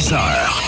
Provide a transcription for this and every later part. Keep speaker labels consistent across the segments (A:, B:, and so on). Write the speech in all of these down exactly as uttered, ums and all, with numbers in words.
A: quatorze heures.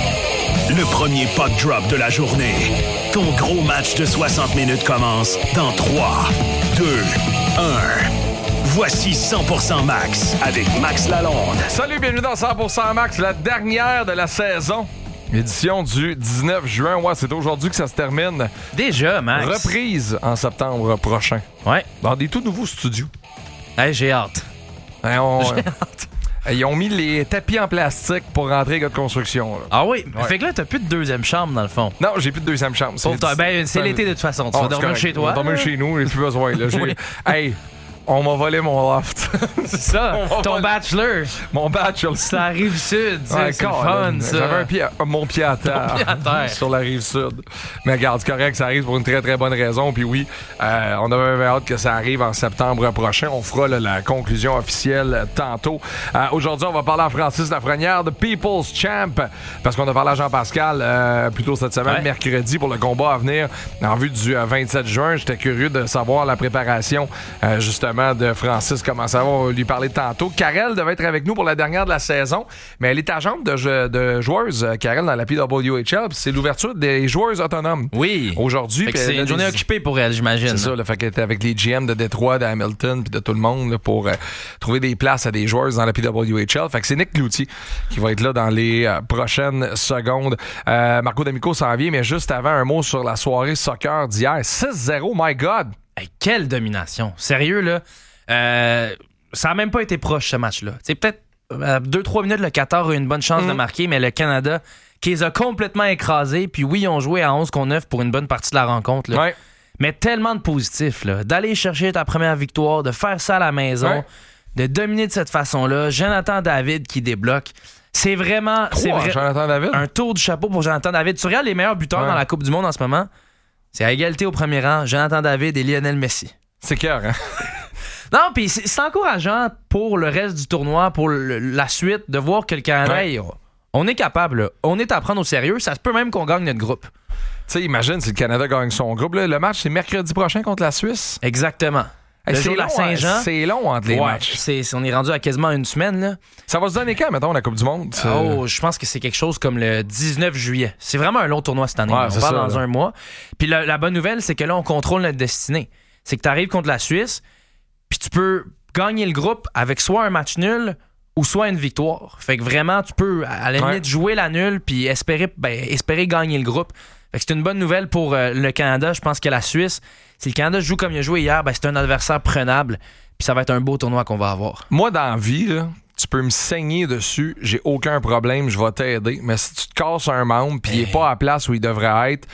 A: Le premier puck drop de la journée. Ton gros match de soixante minutes commence dans trois, deux, un. Voici cent pour cent Max avec Max Lalonde.
B: Salut, bienvenue dans cent pour cent Max, la dernière de la saison. Édition du dix-neuf juin. Ouais, c'est aujourd'hui que ça se termine.
C: Déjà, Max.
B: Reprise en septembre prochain.
C: Ouais.
B: Dans des tout nouveaux studios.
C: Hey, j'ai hâte.
B: Hein, on...
C: J'ai hâte.
B: Ils ont mis les tapis en plastique pour rentrer les gars de construction. Là.
C: Ah oui?
B: Ouais.
C: Fait que là, t'as plus de deuxième chambre, dans le fond.
B: Non, j'ai plus de deuxième chambre.
C: Sauf toi. Ben, c'est l'été de toute façon. Tu
B: oh,
C: vas dormir
B: correct.
C: chez toi.
B: Je vais dormir chez nous, j'ai plus besoin. Là. J'ai...
C: Oui.
B: Hey, on m'a volé mon loft.
C: C'est ça. Ton
B: voler...
C: bachelor.
B: Mon bachelor.
C: C'est la rive sud. Ça,
B: ouais,
C: c'est le fun, ça.
B: J'avais un pied à... mon pied à terre,
C: pied à terre.
B: sur la rive sud. Mais regarde, c'est correct, ça arrive pour une très très bonne raison. Puis oui, euh, on avait hâte que ça arrive en septembre prochain. On fera là, la conclusion officielle euh, tantôt. Euh, aujourd'hui, on va parler à Francis Lafrenière de People's Champ parce qu'on a parlé à Jean-Pascal euh, plus tôt cette semaine, ouais. mercredi, pour le combat à venir en vue du euh, vingt-sept juin. J'étais curieux de savoir la préparation euh, justement de Francis. Comment ça va? On va lui parler tantôt. Karel devait être avec nous pour la dernière de la saison, mais elle est agente de, jeu, de joueuses, Karel, dans la P W H L. C'est l'ouverture des joueuses autonomes.
C: Oui.
B: Aujourd'hui.
C: C'est une journée des... occupée pour elle, j'imagine.
B: C'est ça. Le fait qu'elle était avec les G M de Détroit, de Hamilton, puis de tout le monde là, pour euh, trouver des places à des joueuses dans la P W H L. Fait que c'est Nick Cloutier qui va être là dans les euh, prochaines secondes. Euh, Marco D'Amico s'en vient, mais juste avant, un mot sur la soirée soccer d'hier. six zéro, my God!
C: Hey, quelle domination! Sérieux, là. Euh, ça n'a même pas été proche, ce match-là. C'est peut-être deux trois minutes, le Qatar a eu une bonne chance mmh. de marquer, mais le Canada, qui les a complètement écrasés, puis oui, ils ont joué à onze contre neuf pour une bonne partie de la rencontre. Là.
B: Ouais.
C: Mais tellement de positifs, là. D'aller chercher ta première victoire, de faire ça à la maison, ouais. de dominer de cette façon-là. Jonathan David qui débloque. C'est vraiment
B: Trois,
C: c'est vrai,
B: Jonathan David.
C: Un tour du chapeau pour Jonathan David. Tu regardes les meilleurs buteurs ouais. dans la Coupe du Monde en ce moment, c'est à égalité au premier rang, Jonathan David et Lionel Messi.
B: C'est cœur, hein?
C: Non, puis c'est, c'est encourageant pour le reste du tournoi, pour le, la suite, de voir que le Canada, ouais. hey, on est capable, là. On est à prendre au sérieux. Ça se peut même qu'on gagne notre groupe.
B: Tu sais, imagine si le Canada gagne son groupe. Là, le match, c'est mercredi prochain contre la Suisse.
C: Exactement.
B: Hey,
C: le
B: c'est
C: jour de la Saint-Jean.
B: C'est long entre les
C: ouais,
B: matchs.
C: C'est, on est rendu à quasiment une semaine. Là.
B: Ça va se donner quand, mettons, la Coupe du Monde? C'est...
C: Oh, je pense que c'est quelque chose comme le dix-neuf juillet. C'est vraiment un long tournoi cette année.
B: Ouais,
C: on parle
B: ça,
C: dans
B: là.
C: un mois. Puis la, la bonne nouvelle, c'est que là, on contrôle notre destinée. C'est que tu arrives contre la Suisse, puis tu peux gagner le groupe avec soit un match nul ou soit une victoire. Fait que vraiment, tu peux, à la limite, ouais. jouer la nulle puis espérer, ben, espérer gagner le groupe. Fait que c'est une bonne nouvelle pour euh, le Canada. Je pense que la Suisse, si le Canada joue comme il a joué hier, ben, c'est un adversaire prenable puis ça va être un beau tournoi qu'on va avoir.
B: Moi, dans la vie, là, tu peux me saigner dessus, j'ai aucun problème, je vais t'aider. Mais si tu te casses un membre puis il n'est pas à la place où il devrait être,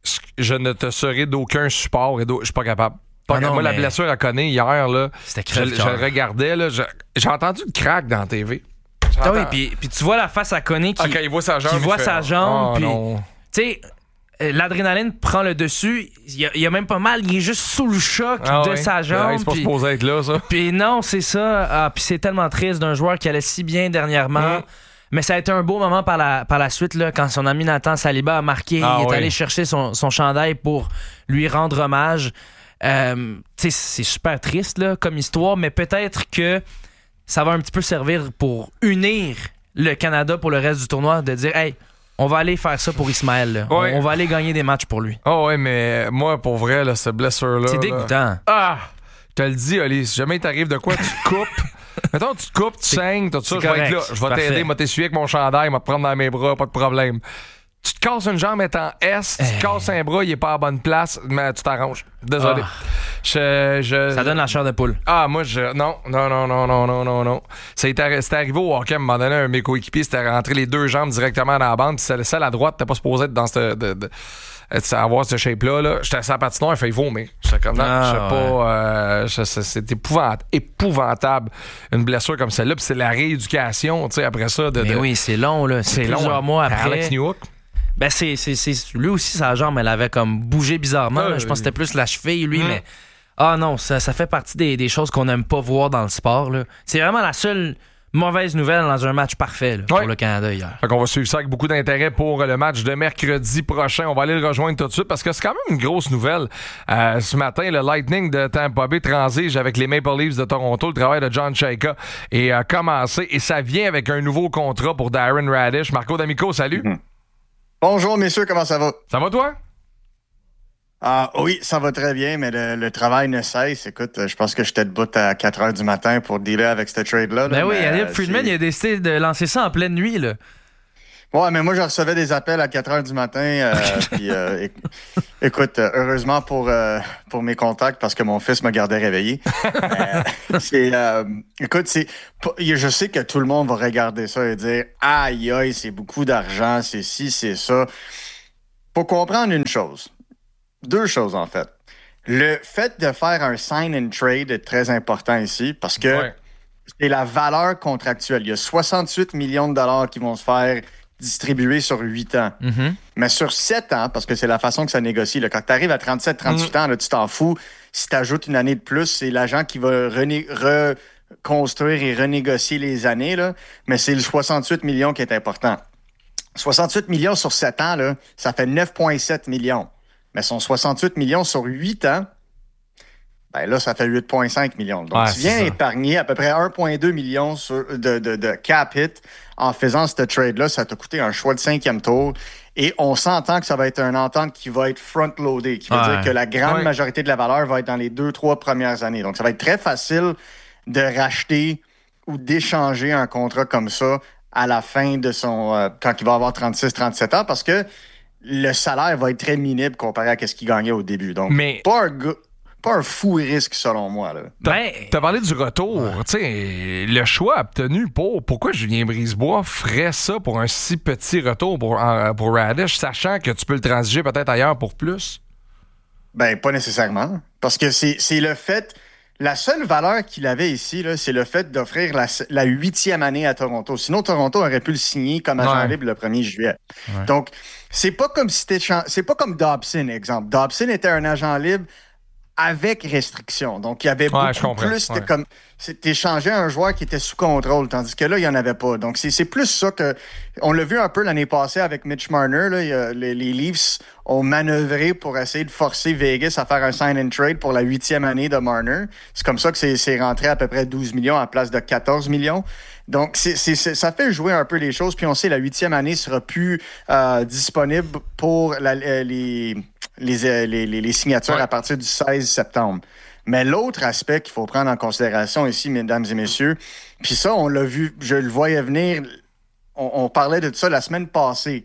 B: je ne te serai d'aucun support et je suis pas capable. Ah non, moi, mais... la blessure à Koné hier, là,
C: c'était
B: je, je le regardais, là, je, j'ai entendu le crack dans la T V.
C: Ah oui, puis, puis tu vois la face à Koné qui,
B: ah, quand il voit sa jambe,
C: qui voit
B: fait,
C: sa jambe,
B: oh,
C: puis tu sais, l'adrénaline prend le dessus. Il y, a, il y a même pas mal, il est juste sous le choc ah, de oui. sa jambe.
B: Il est pas supposé être là, ça.
C: Puis non, c'est ça. Ah, puis c'est tellement triste d'un joueur qui allait si bien dernièrement. Mm. Mais ça a été un beau moment par la, par la suite, là, quand son ami Nathan Saliba a marqué. Ah, il est oui. allé chercher son, son chandail pour lui rendre hommage. Euh, c'est super triste là, comme histoire, mais peut-être que ça va un petit peu servir pour unir le Canada pour le reste du tournoi, de dire hey, on va aller faire ça pour Ismaël là. Ouais. on, on va aller gagner des matchs pour lui.
B: Oh ouais, mais moi pour vrai là, cette blessure là,
C: c'est dégoûtant
B: là, ah, je te le dis Oli, si jamais il t'arrive de quoi, tu te coupes. Mettons, tu te coupes, tu saignes, tout ça, je vais être là, je vais t'aider, je vais t'essuyer avec mon chandail, je vais te prendre dans mes bras, pas de problème. Tu te casses une jambe étant S, tu te casses un bras, il est pas à bonne place, mais tu t'arranges. Désolé. Ah. Je, je...
C: Ça donne la chair de poule.
B: Ah, moi, je. Non, non, non, non, non, non, non, non. C'était arrivé au hockey, à un moment donné, un de mes coéquipiers, c'était rentré les deux jambes directement dans la bande, puis celle, celle à droite, t'es pas supposé être dans ce. De, de, de, avoir ce shape-là. Là. J'étais à la patinoire, il fait vomir. J'étais comme, non, ah, je sais ouais. pas. Euh, je, c'est, c'est épouvantable, épouvantable, une blessure comme celle-là, puis c'est la rééducation, tu sais, après ça. De,
C: Mais
B: de...
C: oui, c'est long, là. C'est, c'est plusieurs long, mois après.
B: Alex Newhook.
C: Ben, c'est, c'est, c'est. Lui aussi, sa jambe, elle avait comme bougé bizarrement. Euh, je pense que c'était plus la cheville, lui, mmh. mais. Ah non, ça, ça fait partie des, des choses qu'on n'aime pas voir dans le sport, là. C'est vraiment la seule mauvaise nouvelle dans un match parfait là, pour
B: ouais.
C: le Canada hier.
B: Fait qu'on va suivre ça avec beaucoup d'intérêt pour le match de mercredi prochain. On va aller le rejoindre tout de suite parce que c'est quand même une grosse nouvelle. Euh, ce matin, le Lightning de Tampa Bay transige avec les Maple Leafs de Toronto. Le travail de John Chayka est euh, commencé et ça vient avec un nouveau contrat pour Darren Raddysh. Marco D'Amico, salut.
D: Mm-hmm. Bonjour messieurs, comment ça va?
B: Ça va toi?
D: Ah oui, ça va très bien, mais le, le travail ne cesse. Écoute, je pense que j'étais debout à quatre heures du matin pour dealer avec ce trade-là.
C: Ben
D: là,
C: oui, Elliot
D: euh,
C: Friedman, il a décidé de lancer ça en pleine nuit, là.
D: Ouais, mais moi, je recevais des appels à quatre heures du matin. Euh, puis, euh, écoute, heureusement pour, euh, pour mes contacts, parce que mon fils me gardait réveillé. euh, c'est, euh, écoute, c'est, je sais que tout le monde va regarder ça et dire « Aïe, aïe, c'est beaucoup d'argent, c'est ci, c'est ça. » Faut comprendre une chose. Deux choses, en fait. Le fait de faire un sign and trade est très important ici parce que ouais. c'est la valeur contractuelle. Il y a soixante-huit millions de dollars qui vont se faire distribuer sur huit ans. Mm-hmm. Mais sur sept ans, parce que c'est la façon que ça négocie, là, quand tu arrives à trente-sept trente-huit mm-hmm. ans, là, tu t'en fous. Si tu ajoutes une année de plus, c'est l'agent qui va rené- reconstruire et renégocier les années. Là. Mais c'est le soixante-huit millions qui est important. soixante-huit millions sur sept ans, là, ça fait neuf virgule sept millions. Mais son soixante-huit millions sur huit ans, ben là, ça fait huit virgule cinq millions. Donc, ouais, tu viens épargner à peu près un virgule deux million sur, de, de, de cap hit en faisant ce trade-là. Ça t'a coûté un choix de cinquième tour. Et on s'entend que ça va être une entente qui va être front-loadée, qui veut ouais. dire que la grande ouais. majorité de la valeur va être dans les deux, trois premières années. Donc, ça va être très facile de racheter ou d'échanger un contrat comme ça à la fin de son... Euh, quand il va avoir trente-six trente-sept ans, parce que le salaire va être très minime comparé à ce qu'il gagnait au début. Donc, mais... pas, un, pas un fou risque, selon moi. Là.
B: Ben, t'as parlé du retour. Ouais. Tu sais, le choix obtenu pour... Pourquoi Julien Brisebois ferait ça pour un si petit retour pour, pour Raddysh, sachant que tu peux le transiger peut-être ailleurs pour plus?
D: Ben, pas nécessairement. Parce que c'est, c'est le fait... La seule valeur qu'il avait ici, là, c'est le fait d'offrir la, la huitième année à Toronto. Sinon, Toronto aurait pu le signer comme agent ouais. libre le premier juillet. Ouais. Donc, c'est pas comme si c'était... C'est pas comme Dobson, exemple. Dobson était un agent libre avec restriction. Donc, il y avait ouais, beaucoup plus... C'était ouais. comme... C'était échangé un joueur qui était sous contrôle, tandis que là, il n'y en avait pas. Donc, c'est, c'est plus ça que... On l'a vu un peu l'année passée avec Mitch Marner. Là, il y a, les, les Leafs ont manœuvré pour essayer de forcer Vegas à faire un sign and trade pour la huitième année de Marner. C'est comme ça que c'est, c'est rentré à peu près douze millions à la place de quatorze millions. Donc, c'est, c'est, c'est, ça fait jouer un peu les choses. Puis on sait, la huitième année sera plus euh, disponible pour la, les, les, les, les, les signatures ouais. à partir du seize septembre. Mais l'autre aspect qu'il faut prendre en considération ici, mesdames et messieurs, puis ça, on l'a vu, je le voyais venir, on, on parlait de ça la semaine passée.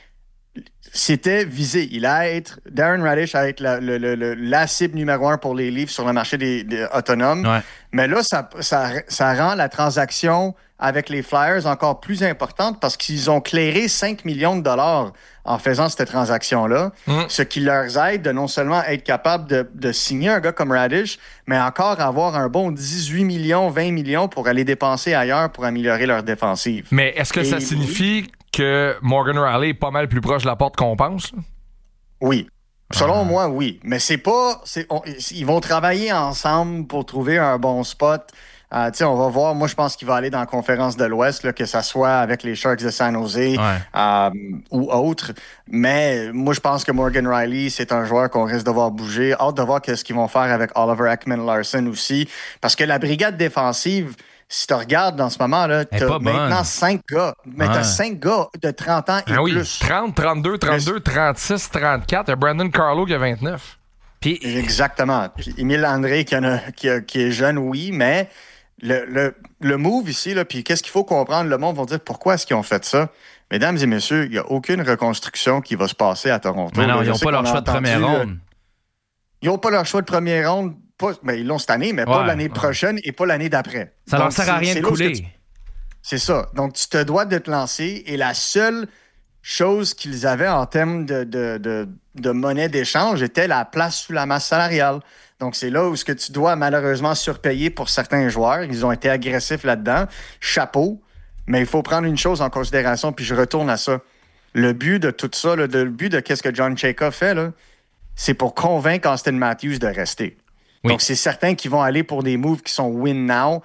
D: C'était visé. Il allait être, Darren Raddysh allait être la, le, le, le, la cible numéro un pour les Leafs sur le marché des, des autonomes. Ouais. Mais là, ça, ça, ça rend la transaction avec les Flyers encore plus importante parce qu'ils ont clairé cinq millions de dollars en faisant cette transaction-là, mmh. ce qui leur aide de non seulement être capable de, de signer un gars comme Raddysh, mais encore avoir un bon dix-huit millions, vingt millions pour aller dépenser ailleurs pour améliorer leur défensive.
B: Mais est-ce que Et ça signifie que Morgan Rielly est pas mal plus proche de la porte qu'on pense?
D: Oui. Selon ah. moi, oui. Mais c'est pas... C'est, on, ils vont travailler ensemble pour trouver un bon spot. Euh, on va voir. Moi, je pense qu'il va aller dans la conférence de l'Ouest, là, que ça soit avec les Sharks de San Jose ouais. euh, ou autre. Mais moi, je pense que Morgan Rielly, c'est un joueur qu'on risque de voir bouger. Hâte de voir ce qu'ils vont faire avec Oliver Ekman-Larsson aussi. Parce que la brigade défensive... Si tu regardes dans ce moment-là, tu as maintenant cinq gars. Mais ouais. tu as cinq gars de trente ans et ah oui. plus.
B: trente, trente-deux, trente-deux, trente-six, trente-quatre. Il y a Brandon Carlo qui a vingt-neuf.
D: Puis... Exactement. Puis Émile André qui, en a, qui, a, qui est jeune, oui, mais le, le, le move ici, là, puis qu'est-ce qu'il faut comprendre? Le monde va dire pourquoi est-ce qu'ils ont fait ça? Mesdames et messieurs, il n'y a aucune reconstruction qui va se passer à Toronto.
C: Mais non, là, ils n'ont pas leur choix de première ronde.
D: Ils n'ont pas leur choix de première ronde. Pas, ben, ils l'ont cette année, mais ouais, pas l'année ouais. prochaine et pas l'année d'après.
C: Ça leur sert à rien de couler.
D: Tu... C'est ça. Donc, tu te dois de te lancer et la seule chose qu'ils avaient en termes de, de, de, de monnaie d'échange était la place sous la masse salariale. Donc, c'est là où ce que tu dois malheureusement surpayer pour certains joueurs. Ils ont été agressifs là-dedans. Chapeau. Mais il faut prendre une chose en considération, puis je retourne à ça. Le but de tout ça, là, le but de qu'est-ce que John Chayka fait, là, c'est pour convaincre Austin Matthews de rester. Oui. Donc, c'est certain qu'ils vont aller pour des moves qui sont win now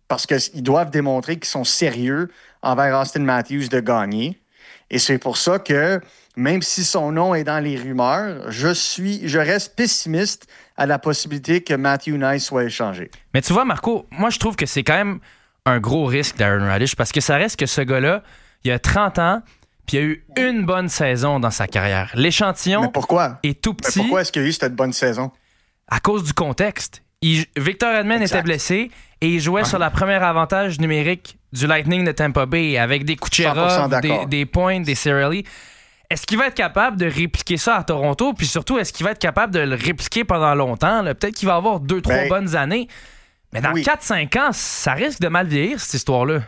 D: parce qu'ils doivent démontrer qu'ils sont sérieux envers Austin Matthews de gagner. Et c'est pour ça que, même si son nom est dans les rumeurs, je suis, je reste pessimiste à la possibilité que Matthew Nice soit échangé.
C: Mais tu vois, Marco, moi, je trouve que c'est quand même un gros risque d'Aaron Radish parce que ça reste que ce gars-là, il a trente ans, puis il a eu une bonne saison dans sa carrière. L'échantillon
D: Mais pourquoi?
C: est tout petit.
D: Mais pourquoi est-ce qu'il y a eu cette bonne saison?
C: À cause du contexte. Il, Victor Edman exact. était blessé et il jouait ouais. sur la première avantage numérique du Lightning de Tampa Bay avec des Kucherov, des, des Point, des Cirelli. Est-ce qu'il va être capable de répliquer ça à Toronto? Puis surtout, est-ce qu'il va être capable de le répliquer pendant longtemps? Là? Peut-être qu'il va avoir deux, trois ben, bonnes années. Mais dans oui. quatre cinq ans, ça risque de mal vieillir, cette histoire-là.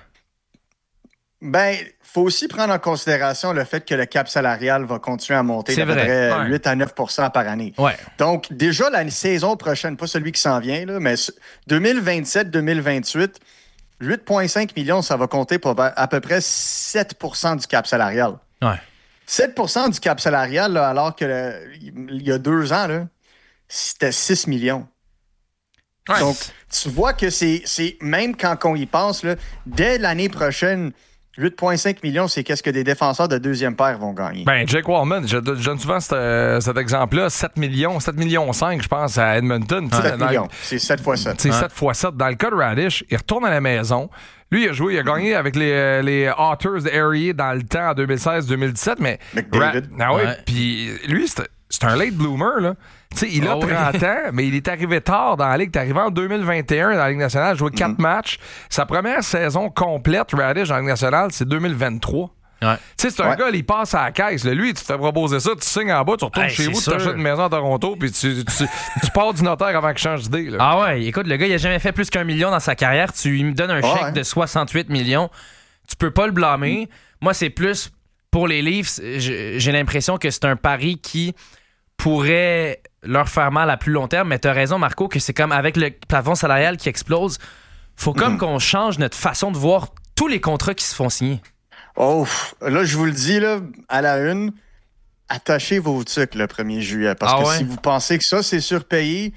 D: Ben, il faut aussi prendre en considération le fait que le cap salarial va continuer à monter d'à peu près ouais. huit à neuf pour cent par année.
C: Ouais.
D: Donc, déjà, la saison prochaine, pas celui qui s'en vient, là, mais deux mille vingt-sept deux mille vingt-huit, huit virgule cinq millions, ça va compter pour à peu près sept pour cent du cap salarial.
C: Ouais.
D: sept pour cent du cap salarial, là, alors que le, il y a deux ans, là, c'était six millions. Ouais. Donc, tu vois que c'est, c'est même quand on y pense, là, dès l'année prochaine, huit virgule cinq millions, c'est qu'est-ce que des défenseurs de deuxième paire vont gagner.
B: Ben, Jake Wallman, je, je donne souvent cet, cet exemple-là, sept millions, sept virgule cinq millions, je pense, à Edmonton.
D: sept millions, c'est sept fois sept.
B: C'est ouais. sept fois sept. Dans le cas de Radish, il retourne à la maison. Lui, il a joué, il a gagné avec les, les Otters de Erie dans le temps en deux mille seize deux mille dix-sept, mais...
D: McDavid.
B: Ra- ah oui, ouais. Puis lui, c'est, c'est un late bloomer, là. T'sais, il a oh trente oui. ans, mais il est arrivé tard dans la Ligue. Il est arrivé en deux mille vingt et un dans la Ligue nationale, il a joué quatre mm-hmm. matchs. Sa première saison complète, Radish, dans la Ligue nationale, c'est deux mille vingt-trois.
C: Ouais.
B: Tu sais, c'est un ouais. gars, il passe à la caisse. Là. Lui, tu te fais proposer ça, tu signes en bas, tu retournes hey, chez vous, tu t'achètes une maison à Toronto, puis tu, tu, tu pars du notaire avant qu'il change d'idée. Là.
C: Ah ouais, écoute, le gars, il a jamais fait plus qu'un million dans sa carrière. Tu lui donnes un oh chèque ouais. de soixante-huit millions. Tu peux pas le blâmer. Mm. Moi, c'est plus pour les Leafs, j'ai, j'ai l'impression que c'est un pari qui pourrait leur faire mal à plus long terme, mais t'as raison, Marco, que c'est comme avec le plafond salarial qui explose, faut comme mm. qu'on change notre façon de voir tous les contrats qui se font signer.
D: Oh, là, je vous le dis, là, à la une, attachez vos trucs le premier juillet, parce ah que ouais? si vous pensez que ça, c'est surpayé,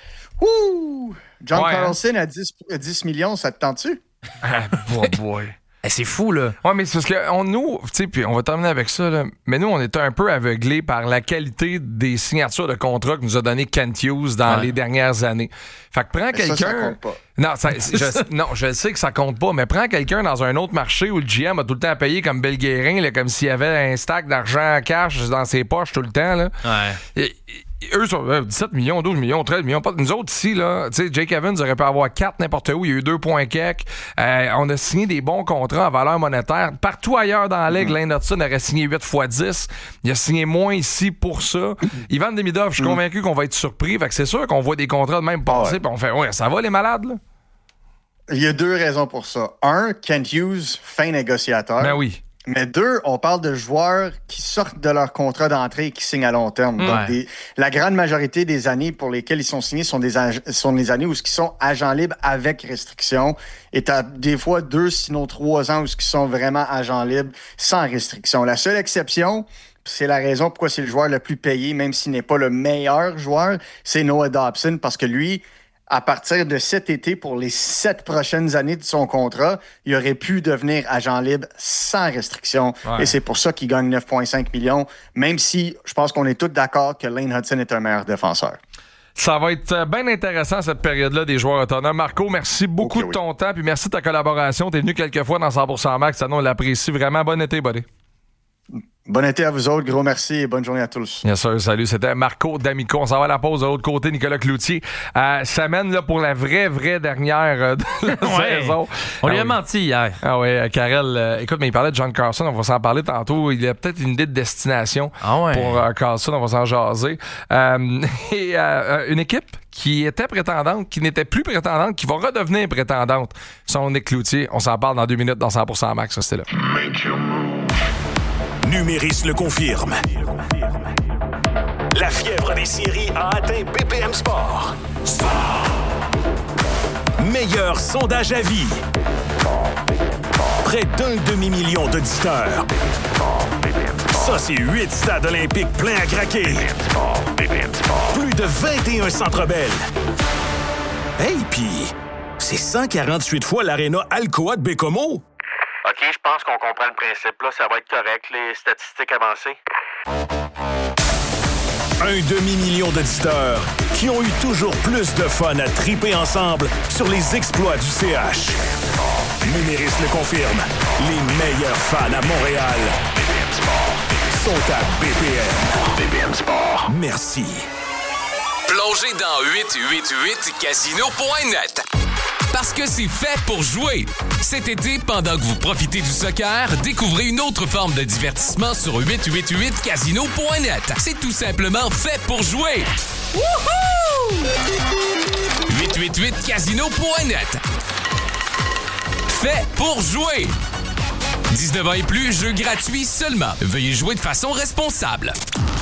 D: ouh, John ouais, Carlson hein? à dix, dix millions, ça te tente-tu?
B: Ah, boy, boy.
C: Eh, c'est fou, là.
B: Ouais, mais c'est parce que on, nous, tu sais, puis on va terminer avec ça, là, mais nous, on était un peu aveuglés par la qualité des signatures de contrats que nous a donné Kent Hughes dans ouais. les dernières années. Fait que prends mais quelqu'un.
D: Ça, ça compte pas.
B: Non, ça, je, non, je sais que ça compte pas, mais prends quelqu'un dans un autre marché où le G M a tout le temps à payer comme Bill Guérin, là, comme s'il y avait un stack d'argent cash dans ses poches tout le temps, là.
C: Ouais.
B: Et, eux sont euh, dix-sept millions, douze millions, treize millions. Pas, nous autres ici, là, tu sais, Jake Evans aurait pu avoir quatre n'importe où. Il y a eu deux points quelques. Euh, on a signé des bons contrats en valeur monétaire. Partout ailleurs dans la Ligue, mm-hmm. Lane Hudson aurait signé huit fois dix. Il a signé moins ici pour ça. Ivan Demidov, je suis mm-hmm. convaincu qu'on va être surpris. Fait que c'est sûr qu'on voit des contrats de même passer. Puis ouais. on fait, ouais, ça va les malades, là?
D: Il y a deux raisons pour ça. Un, Kent Hughes, fin négociateur.
B: Ben oui.
D: Mais deux, on parle de joueurs qui sortent de leur contrat d'entrée et qui signent à long terme. Ouais. Donc, des, la grande majorité des années pour lesquelles ils sont signés sont des, ag- sont des années où ils sont agents libres avec restriction. Et tu as des fois deux, sinon trois ans où ils sont vraiment agents libres sans restriction. La seule exception, c'est la raison pourquoi c'est le joueur le plus payé, même s'il n'est pas le meilleur joueur, c'est Noah Dobson, parce que lui... à partir de cet été, pour les sept prochaines années de son contrat, il aurait pu devenir agent libre sans restriction. Ouais. Et c'est pour ça qu'il gagne neuf virgule cinq millions, même si je pense qu'on est tous d'accord que Lane Hudson est un meilleur défenseur.
B: Ça va être bien intéressant, cette période-là des joueurs autonomes. Marco, merci beaucoup okay, de ton oui. temps, puis merci de ta collaboration. Tu es venu quelques fois dans cent pour cent Max, ça nous on l'apprécie vraiment. Bon été, buddy.
D: Bon été à vous autres, gros merci et bonne journée à tous.
B: Bien sûr, salut, c'était Marco D'Amico. On s'en va à la pause de l'autre côté, Nicolas Cloutier. Euh, ça mène là, pour la vraie, vraie dernière euh, de la
C: ouais.
B: saison.
C: On
B: ah,
C: lui a
B: oui.
C: menti hier.
B: Ah oui, euh, Karel, euh, écoute, mais il parlait de John Carlson, on va s'en parler tantôt. Il a peut-être une idée de destination
C: ah ouais.
B: pour euh, Carlson, on va s'en jaser. Euh, et euh, une équipe qui était prétendante, qui n'était plus prétendante, qui va redevenir prétendante. Son Nick Cloutier, on s'en parle dans deux minutes dans cent pour cent Max, restez là.
A: Numéris le confirme. La fièvre des séries a atteint B P M Sport. Sport. Meilleur sondage à vie. Près d'un demi-million d'auditeurs. Ça, c'est huit stades olympiques pleins à craquer. Plus de vingt et un centres belles. Hey, pis, c'est cent quarante-huit fois l'Arena Alcoa de Bécomo.
E: OK, je pense qu'on comprend le principe. Là, ça va être correct, les statistiques avancées.
A: Un demi-million d'auditeurs qui ont eu toujours plus de fun à triper ensemble sur les exploits du C H. Numéris le confirme. Les meilleurs fans à Montréal sont à B P M. B P M Sport. Merci.
F: Plongez dans huit cent quatre-vingt-huit casino point net. Parce que c'est fait pour jouer. Cet été, pendant que vous profitez du soccer, découvrez une autre forme de divertissement sur huit cent quatre-vingt-huit casino point net. C'est tout simplement fait pour jouer. Wouhou! huit cent quatre-vingt-huit casino point net. Fait pour jouer. dix-neuf ans et plus, jeu gratuit seulement. Veuillez jouer de façon responsable.